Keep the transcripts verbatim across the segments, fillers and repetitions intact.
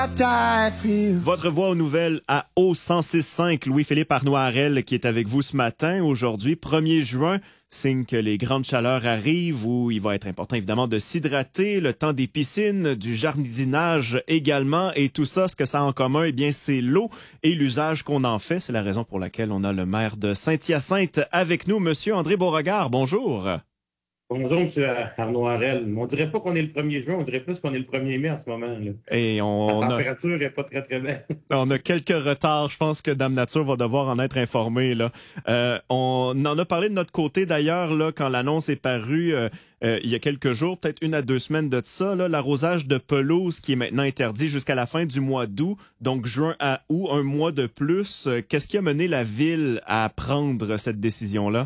Votre voix aux nouvelles à O cent six cinq, Louis-Philippe Arnoirel qui est avec vous ce matin. Aujourd'hui, premier juin, signe que les grandes chaleurs arrivent où il va être important évidemment de s'hydrater, le temps des piscines, du jardinage également et tout ça, ce que ça a en commun, eh bien c'est l'eau et l'usage qu'on en fait. C'est la raison pour laquelle on a le maire de Saint-Hyacinthe avec nous, Monsieur André Beauregard. Bonjour. Bonjour, M. Arnoirel. On dirait pas qu'on est le premier juin, on dirait plus qu'on est le premier mai en ce moment. Là. Et on, La on température a, n'est pas très, très belle. on a quelques retards. Je pense que Dame Nature va devoir en être informée. Là. Euh, on en a parlé de notre côté d'ailleurs là, quand l'annonce est parue euh, euh, il y a quelques jours, peut-être une à deux semaines de ça, là, l'arrosage de pelouse qui est maintenant interdit jusqu'à la fin du mois d'août, donc juin à août, un mois de plus. Qu'est-ce qui a mené la ville à prendre cette décision-là?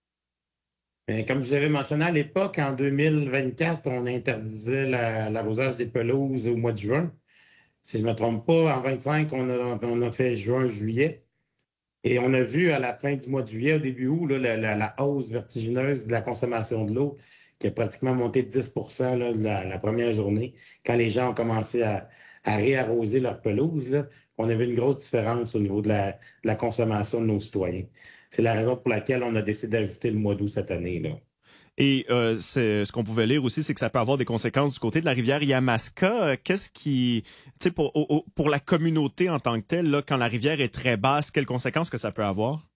Bien, comme je vous avais mentionné à l'époque, en deux mille vingt-quatre, on interdisait la- l'arrosage des pelouses au mois de juin. Si je ne me trompe pas, en vingt-cinq, on a, on a fait juin-juillet. Et on a vu à la fin du mois de juillet, au début août, là, la, la- la hausse vertigineuse de la consommation de l'eau qui a pratiquement monté de dix pour cent là, la, la première journée, quand les gens ont commencé à, à réarroser leurs pelouses. Là, on a vu une grosse différence au niveau de la, de la consommation de nos citoyens. C'est la raison pour laquelle on a décidé d'ajouter le mois d'août cette année. Là. Et euh, c'est, ce qu'on pouvait lire aussi, c'est que ça peut avoir des conséquences du côté de la rivière Yamaska. Euh, Qu'est-ce qui, tu sais, pour, au- au- pour la communauté en tant que telle, là, quand la rivière est très basse, quelles conséquences que ça peut avoir?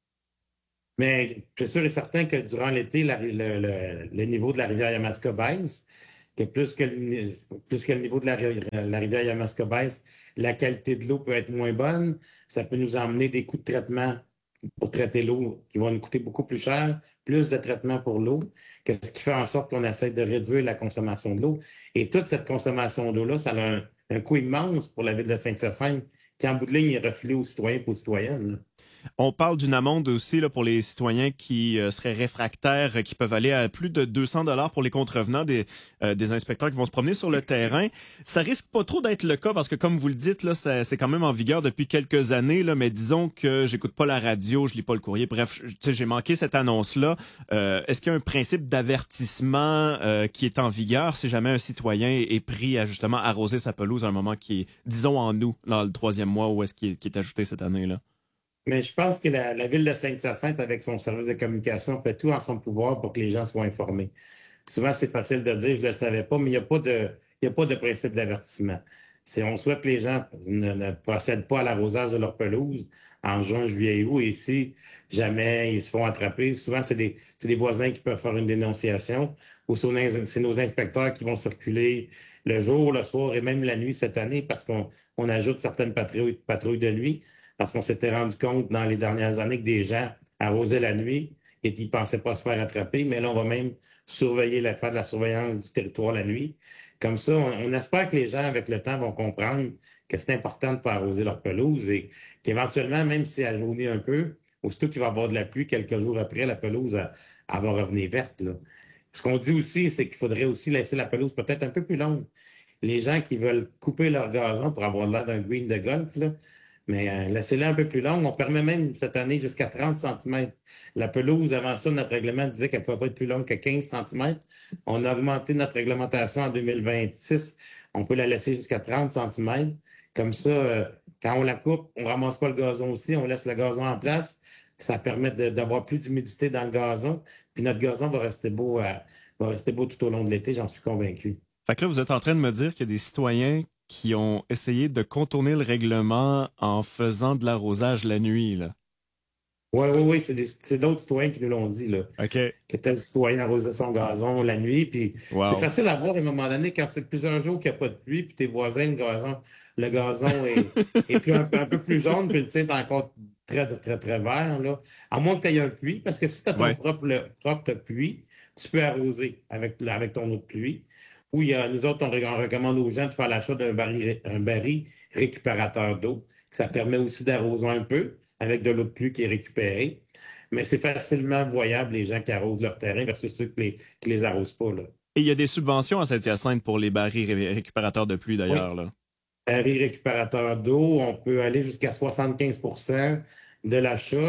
Mais je suis sûr et certain que durant l'été, la- le, le- le niveau de la rivière Yamaska baisse, que plus que le, plus que le niveau de la, ri- la rivière Yamaska baisse, la qualité de l'eau peut être moins bonne. Ça peut nous emmener des coûts de traitement pour traiter l'eau qui vont nous coûter beaucoup plus cher, plus de traitement pour l'eau, que ce qui fait en sorte qu'on essaie de réduire la consommation de l'eau. Et toute cette consommation d'eau-là, ça a un, un coût immense pour la ville de Saint-Hyacinthe, qui en bout de ligne est refilé aux citoyens et aux citoyennes. Là. On parle d'une amende aussi là, pour les citoyens qui euh, seraient réfractaires, euh, qui peuvent aller à plus de deux cents dollars pour les contrevenants des, euh, des inspecteurs qui vont se promener sur le terrain. Ça risque pas trop d'être le cas parce que, comme vous le dites, là, ça- c'est quand même en vigueur depuis quelques années. Là, mais disons que j'écoute pas la radio, je lis pas le courrier. Bref, je- tu sais, j'ai manqué cette annonce-là. Euh, est-ce qu'il y a un principe d'avertissement euh, qui est en vigueur si jamais un citoyen est, est pris à justement arroser sa pelouse à un moment qui est, disons en août, dans le troisième mois, où est-ce qu'il est, qui est ajouté cette année-là? Mais je pense que la, la ville de Saint-Hyacinthe, avec son service de communication, fait tout en son pouvoir pour que les gens soient informés. Souvent, c'est facile de dire, je ne le savais pas, mais il n'y a pas de, il y a pas de principe d'avertissement. C'est, on souhaite que les gens ne, ne procèdent pas à l'arrosage de leur pelouse en juin, juillet et août. Et si jamais ils se font attraper, souvent, c'est des, c'est des voisins qui peuvent faire une dénonciation ou c'est nos, c'est nos inspecteurs qui vont circuler le jour, le soir et même la nuit cette année parce qu'on on ajoute certaines patrouilles, patrouilles de nuit parce qu'on s'était rendu compte dans les dernières années que des gens arrosaient la nuit et qu'ils ne pensaient pas se faire attraper. Mais là, on va même surveiller, la, faire de la surveillance du territoire la nuit. Comme ça, on, on espère que les gens, avec le temps, vont comprendre que c'est important de ne pas arroser leur pelouse et qu'éventuellement, même si elle jaunit un peu, aussitôt qu'il va y avoir de la pluie, quelques jours après, la pelouse, elle, elle va revenir verte. Là. Ce qu'on dit aussi, c'est qu'il faudrait aussi laisser la pelouse peut-être un peu plus longue. Les gens qui veulent couper leur gazon pour avoir l'air d'un green de golf, là, mais euh, laissez-la un peu plus longue. On permet même cette année jusqu'à trente centimètres. La pelouse, avant ça, notre règlement disait qu'elle ne pouvait pas être plus longue que quinze centimètres. On a augmenté notre réglementation en deux mille vingt-six. On peut la laisser jusqu'à trente centimètres. Comme ça, euh, quand on la coupe, on ne ramasse pas le gazon aussi, on laisse le gazon en place. Ça permet de- d'avoir plus d'humidité dans le gazon. Puis notre gazon va rester beau, à- va rester beau tout au long de l'été, j'en suis convaincu. Fait que là, vous êtes en train de me dire qu'il y a des citoyens qui ont essayé de contourner le règlement en faisant de l'arrosage la nuit, là. Oui, oui, oui, c'est des- c'est d'autres citoyens qui nous l'ont dit, là. OK. Que tel citoyen arrosait son gazon la nuit. Puis c'est Wow. facile à voir à un moment donné quand ça fait plusieurs jours qu'il n'y a pas de pluie, puis tes voisins, le gazon, le gazon est, est plus, un, peu un peu plus jaune, puis le tien est encore très, très, très vert. Là. À moins que tu aies un puits, parce que si tu as ton Ouais. propre, le- propre puits, tu peux arroser avec, avec ton eau de pluie. Ou il y a, nous autres, on, on recommande aux gens de faire l'achat d'un baril, un baril récupérateur d'eau. Ça permet aussi d'arroser un peu avec de l'eau de pluie qui est récupérée. Mais c'est facilement voyable les gens qui arrosent leur terrain versus ceux qui les, qui les arrosent pas. Là. Et il y a des subventions à Saint-Hyacinthe pour les barils ré- récupérateurs de pluie, Oui. d'ailleurs, là. Baril récupérateur d'eau, on peut aller jusqu'à soixante-quinze pour cent de l'achat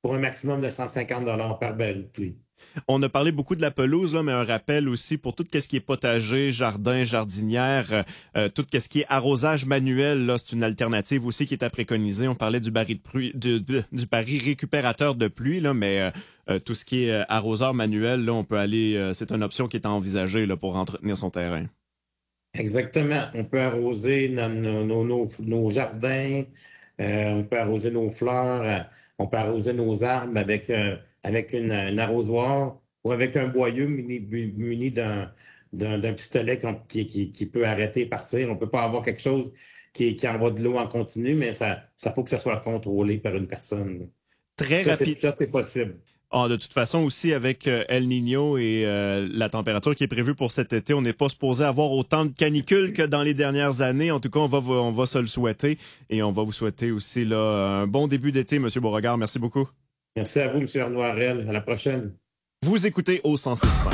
pour un maximum de cent cinquante dollars par baril de pluie. On a parlé beaucoup de la pelouse, là, mais un rappel aussi pour tout ce qui est potager, jardin, jardinière, euh, tout ce qui est arrosage manuel, là, c'est une alternative aussi qui est à préconiser. On parlait du baril de pluie, du, du baril récupérateur de pluie, là, mais euh, euh, tout ce qui est euh, arroseur manuel, là, on peut aller, euh, c'est une option qui est envisagée là, pour entretenir son terrain. Exactement. On peut arroser nos, nos, nos, nos jardins, euh, on peut arroser nos fleurs, euh, on peut arroser nos arbres avec, euh, avec une, un arrosoir ou avec un boyau muni, muni d'un, d'un, d'un pistolet qui, qui, qui peut arrêter et partir. On ne peut pas avoir quelque chose qui, qui envoie de l'eau en continu, mais ça, ça faut que ça soit contrôlé par une personne. Très Ça, rapide. c'est, ça, c'est possible. Ah, de toute façon, aussi, avec euh, El Niño et euh, la température qui est prévue pour cet été, on n'est pas supposé avoir autant de canicules que dans les dernières années. En tout cas, on va, on va se le souhaiter. Et on va vous souhaiter aussi là un bon début d'été, M. Beauregard. Merci beaucoup. Merci à vous, M. Arnoirel. À la prochaine. Vous écoutez au cent six point cinq.